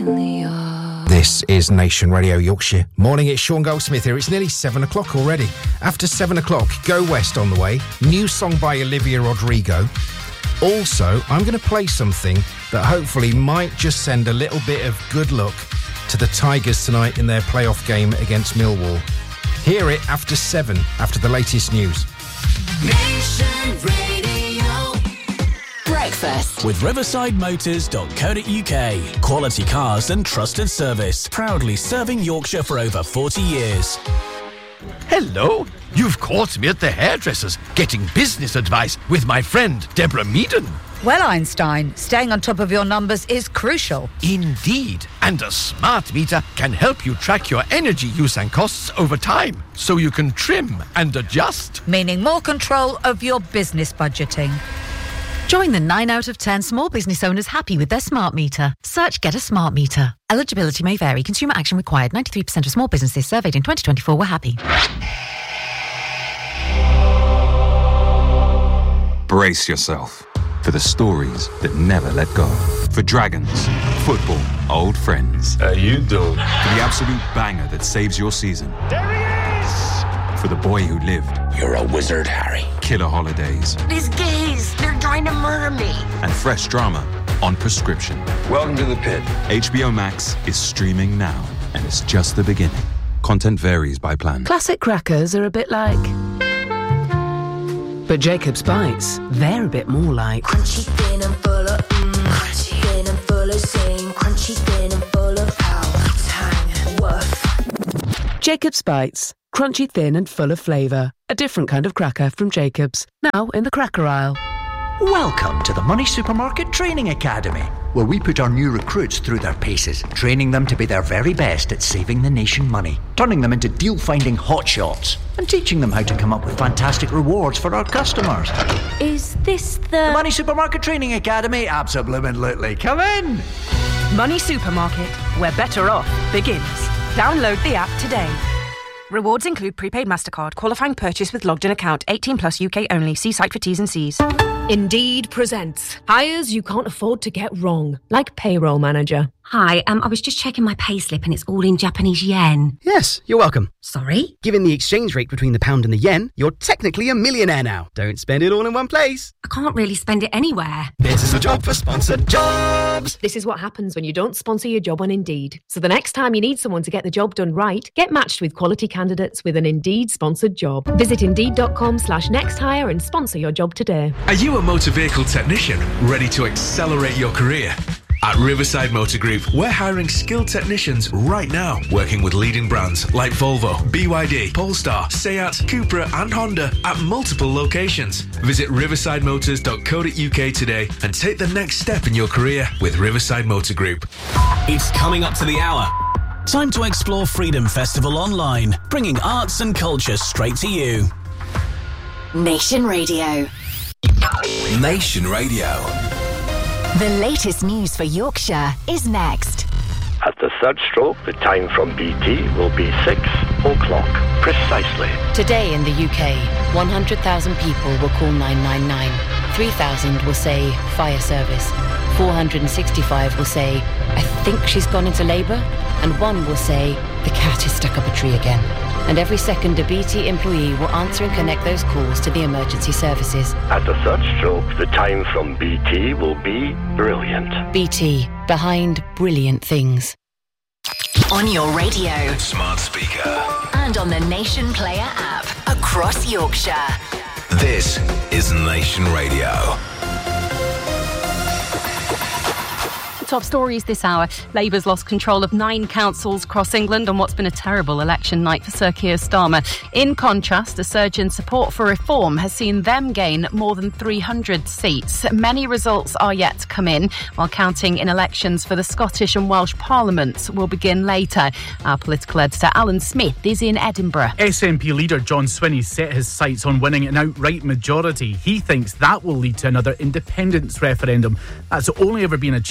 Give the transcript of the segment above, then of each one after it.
This is Nation Radio Yorkshire. Morning, it's Sean Goldsmith here. It's nearly 7 o'clock already. After 7 o'clock, Go West on the way. New song by Olivia Rodrigo. Also, I'm going to play something that hopefully might just send a little bit of good luck to the Tigers tonight in their playoff game against Millwall. Hear it after 7, after the latest news. Nation Radio. Breakfast with riversidemotors.co.uk. Quality cars and trusted service. Proudly serving Yorkshire for over 40 years. Hello, you've caught me at the hairdresser's getting business advice with my friend Deborah Meaden. Well, Einstein, staying on top of your numbers is crucial. Indeed, and a smart meter can help you track your energy use and costs over time, so you can trim and adjust. Meaning more control of your business budgeting. Join the 9 out of 10 small business owners happy with their smart meter. Search Get a Smart Meter. Eligibility may vary. Consumer action required. 93% of small businesses surveyed in 2024 were happy. Brace yourself for the stories that never let go. For dragons, football, old friends. How you doing? For the absolute banger that saves your season. There he is! For the boy who lived. You're a wizard, Harry. Killer holidays. These gays, they're trying to murder me. And fresh drama on prescription. Welcome to the pit. HBO Max is streaming now, and it's just the beginning. Content varies by plan. Classic crackers are a bit like... But Jacob's Bites, they're a bit more like... Crunchy, thin and full of crunchy, thin and full of same. Crunchy, thin and full of power, tang, woof. Jacob's Bites, crunchy, thin and full of flavour. A different kind of cracker from Jacob's. Now in the cracker aisle. Welcome to the Money Supermarket Training Academy, where we put our new recruits through their paces, training them to be their very best at saving the nation money, turning them into deal-finding hotshots, and teaching them how to come up with fantastic rewards for our customers. Is this the Money Supermarket Training Academy? Absolutely. Come in! Money Supermarket, where better off begins. Download the app today. Rewards include prepaid MasterCard, qualifying purchase with logged in account, 18 plus UK only. See site for T's and C's. Indeed presents hires you can't afford to get wrong, like payroll manager. Hi, I was just checking my payslip and it's all in Japanese yen. Yes, you're welcome. Sorry? Given the exchange rate between the pound and the yen, you're technically a millionaire now. Don't spend it all in one place. I can't really spend it anywhere. This is a job for sponsored jobs. This is what happens when you don't sponsor your job on Indeed. So the next time you need someone to get the job done right, get matched with quality candidates with an Indeed sponsored job. Visit Indeed.com/nexthire and sponsor your job today. Are you a motor vehicle technician ready to accelerate your career? At Riverside Motor Group, we're hiring skilled technicians right now, working with leading brands like Volvo, BYD, Polestar, Seat, Cupra and Honda at multiple locations. Visit riversidemotors.co.uk today and take the next step in your career with Riverside Motor Group. It's coming up to the hour. Time to explore Freedom Festival online, bringing arts and culture straight to you. Nation Radio. Nation Radio. The latest news for Yorkshire is next. At the third stroke, the time from BT will be 6 o'clock precisely. Today in the UK, 100,000 people will call 999. 3,000 will say fire service. 465 will say, I think she's gone into labour. And 1 will say, the cat is stuck up a tree again. And every second, a BT employee will answer and connect those calls to the emergency services. At the third stroke, the time from BT will be brilliant. BT, behind brilliant things. On your radio. Smart speaker. And on the Nation Player app. Across Yorkshire. This is Nation Radio. Top stories this hour. Labour's lost control of 9 councils across England on what's been a terrible election night for Sir Keir Starmer. In contrast, a surge in support for reform has seen them gain more than 300 seats. Many results are yet to come in, while counting in elections for the Scottish and Welsh Parliaments will begin later. Our political editor Alan Smith is in Edinburgh. SNP leader John Swinney set his sights on winning an outright majority. He thinks that will lead to another independence referendum. That's only ever been achieved in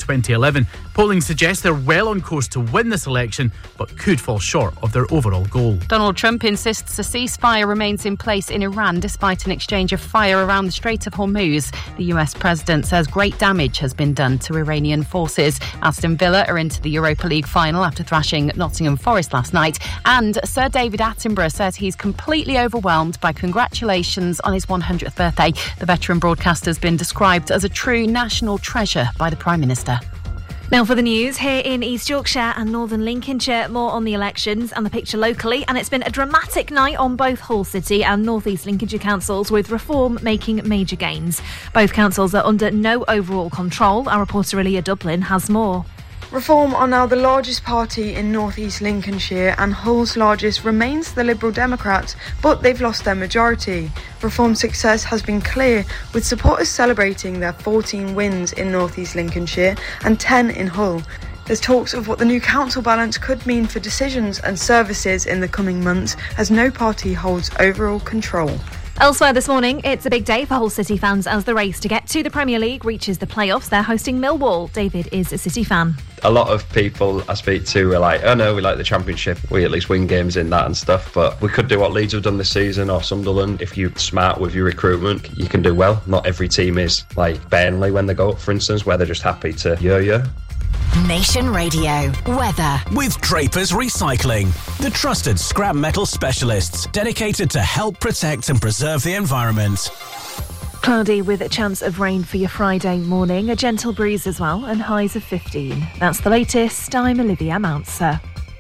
2011. Polling suggests they're well on course to win this election, but could fall short of their overall goal. Donald Trump insists a ceasefire remains in place in Iran despite an exchange of fire around the Strait of Hormuz. The US president says great damage has been done to Iranian forces. Aston Villa are into the Europa League final after thrashing Nottingham Forest last night. And Sir David Attenborough says he's completely overwhelmed by congratulations on his 100th birthday. The veteran broadcaster has been described as a true national treasure by the Prime Minister. Now for the news, here in East Yorkshire and Northern Lincolnshire, more on the elections and the picture locally. And it's been a dramatic night on both Hull City and North East Lincolnshire councils, with Reform making major gains. Both councils are under no overall control. Our reporter Aaliyah Dublin has more. Reform are now the largest party in North East Lincolnshire, and Hull's largest remains the Liberal Democrats, but they've lost their majority. Reform's success has been clear, with supporters celebrating their 14 wins in North East Lincolnshire and 10 in Hull. There's talks of what the new council balance could mean for decisions and services in the coming months, as no party holds overall control. Elsewhere this morning, it's a big day for Hull City fans as the race to get to the Premier League reaches the playoffs. They're hosting Millwall. David is a City fan. A lot of people I speak to are like, oh no, we like the Championship. We at least win games in that and stuff. But we could do what Leeds have done this season, or Sunderland. If you're smart with your recruitment, you can do well. Not every team is like Burnley when they go up, for instance, where they're just happy to yo-yo. Nation Radio weather with Drapers Recycling, the trusted scrap metal specialists dedicated to help protect and preserve the environment. Cloudy with a chance of rain for your Friday morning, a gentle breeze as well, and highs of 15. That's the latest. I'm Olivia Mounser.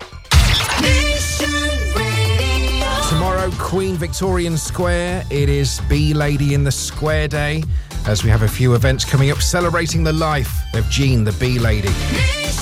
Tomorrow, Queen Victorian Square. It is Bee Lady in the Square Day, as we have a few events coming up celebrating the life of Jean the Bee Lady.